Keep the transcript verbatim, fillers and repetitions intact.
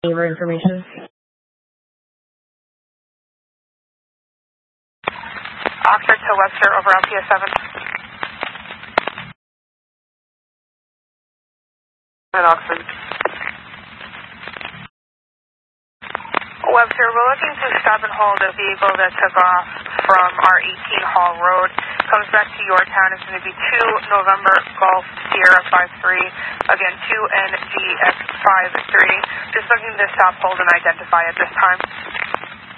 Neighbor information. Oxford to Webster over L P S seven. And Oxford. Webster, we're looking to stop and hold a vehicle that took off from our eighteen Hall Road. Comes back to your town. It's going to be two November Golf Sierra five three. Again, two N G X five three. Just looking to stop, hold, and identify at this time.